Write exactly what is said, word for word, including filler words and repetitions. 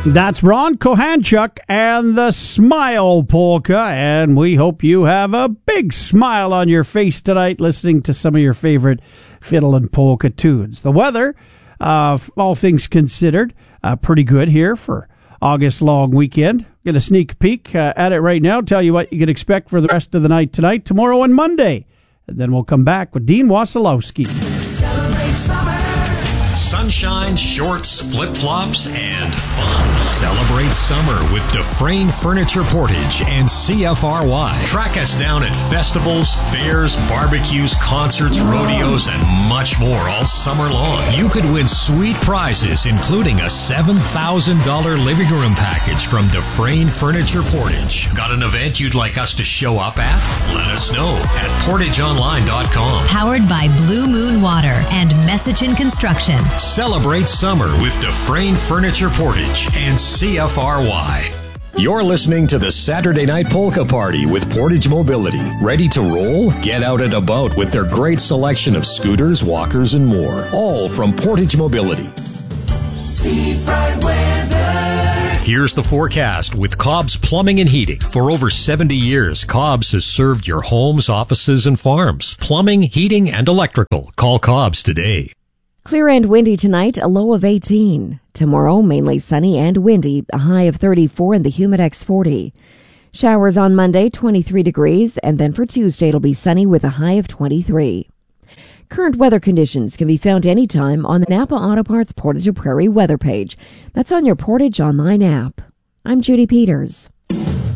That's Ron Kohanchuk and the Smile Polka, and we hope you have a big smile on your face tonight listening to some of your favorite fiddle and polka tunes. The weather, uh, all things considered, uh, pretty good here for August long weekend. Get a sneak peek uh, at it right now, tell you what you can expect for the rest of the night tonight, tomorrow, and Monday. And then we'll come back with Dean Wasilowski. Celebrate summer. Sunshine, shorts, flip-flops, and fun. Celebrate summer with Dufresne Furniture Portage and C F R Y. Track us down at festivals, fairs, barbecues, concerts, rodeos, and much more all summer long. You could win sweet prizes, including a seven thousand dollars living room package from Dufresne Furniture Portage. Got an event you'd like us to show up at? Let us know at portage online dot com. Powered by Blue Moon Water and Messichin Construction. Celebrate summer with Dufresne Furniture Portage and C F R Y. You're listening to the Saturday Night Polka Party with Portage Mobility. Ready to roll? Get out and about with their great selection of scooters, walkers, and more. All from Portage Mobility. See bright weather. Here's the forecast with Cobb's Plumbing and Heating. For over seventy years, Cobb's has served your homes, offices, and farms. Plumbing, heating, and electrical. Call Cobb's today. Clear and windy tonight, a low of eighteen. Tomorrow, mainly sunny and windy, a high of thirty-four and the Humidex forty. Showers on Monday, twenty-three degrees, and then for Tuesday it'll be sunny with a high of twenty-three. Current weather conditions can be found anytime on the Napa Auto Parts Portage Prairie weather page. That's on your Portage Online app. I'm Judy Peters.